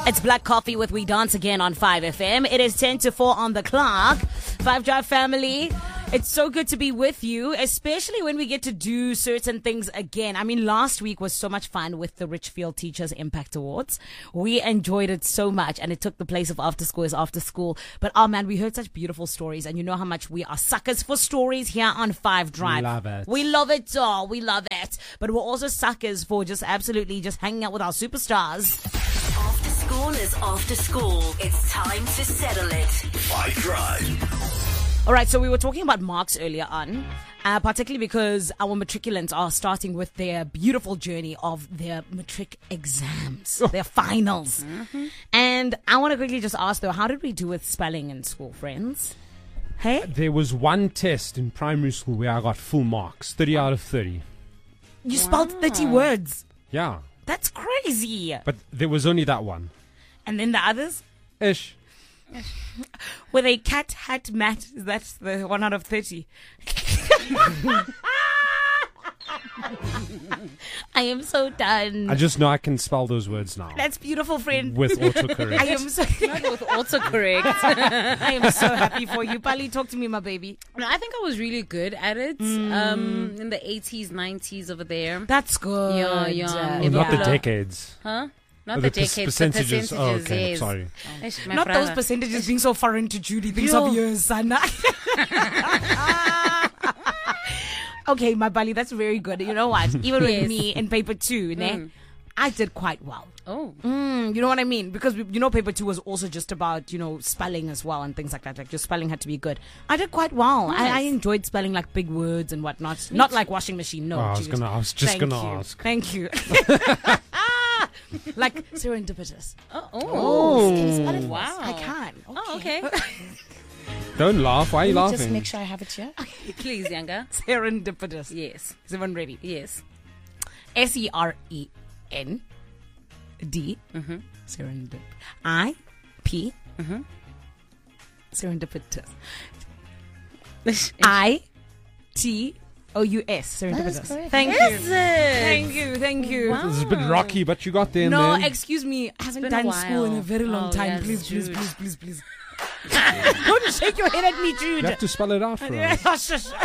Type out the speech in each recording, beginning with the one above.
It's Black Coffee with We Dance Again on 5FM. It is 10 to 4 on the clock. 5 Drive family, it's so good to be with you, especially when we get to do certain things again. I mean, last week was so much fun with the Richfield Teachers Impact Awards. We enjoyed it so much, and it took the place of After School is After School. But, oh man, we heard such beautiful stories, and you know how much we are suckers for stories here on 5 Drive. We love it. We love it all. We love it. But we're also suckers for just absolutely just hanging out with our superstars. After school is after school. It's time to settle it. 5 Drive. All right, so we were talking about marks earlier on, particularly because our matriculants are starting with their beautiful journey of their matric exams, their finals. Mm-hmm. And I want to quickly just ask, though, how did we do with spelling in school, friends? Hey? There was one test in primary school where I got full marks, 30 out of 30. You spelled 30 words. Yeah. That's crazy. But there was only that one. And then the others? Ish. Were they cat, hat, mat? That's the 1 out of 30. I am so done. I just know I can spell those words now. That's beautiful, friend. With autocorrect. I am so Not with autocorrect. I am so happy for you. Pali, talk to me, my baby. No, I think I was really good at it in the 80s, 90s over there. That's good. Yeah. Oh, not the decades. Huh? Not Oh, the the decades, percentages. the Oh, percentages. okay. Yes. Sorry. Ish, my Not brother. those percentages being so foreign to Judy. Things of years, son. Okay, my Bali, that's very good. You know what? Even with Yes. me in paper 2, I did quite well. Oh. You know what I mean? Because, paper 2 was also just about, spelling as well and things like that. Like, your spelling had to be good. I did quite well. Nice. I enjoyed spelling, like, big words and whatnot. Not like washing machine, no. Oh, I was just gonna ask. Thank you. Like, serendipitous. Oh. Can you spell it? Wow. I can. Oh, okay. Don't laugh. Why are you laughing? Just make sure I have it here. Please, Younger. Serendipitous. Yes. Is everyone ready? Yes. SEREND. Serendip. IP. Serendipitous. ITOUS. Serendipitous. Thank you. Is it? Thank you. Wow. This is a bit rocky, but you got there in No, there. excuse me. I haven't been a done school in a while. very long Oh, time. yes, Please. Jude. Don't shake your head at me, Jude. You have to spell it out for us.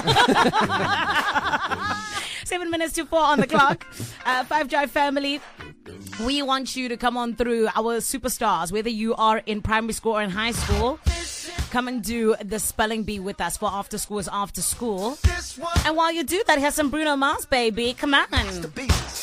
7 minutes to 4 on the clock. 5 Drive family. We want you to come on through, our superstars, whether you are in primary school or in high school. Come and do the spelling bee with us for After School is After School. And while you do that, here's some Bruno Mars, baby. Come on.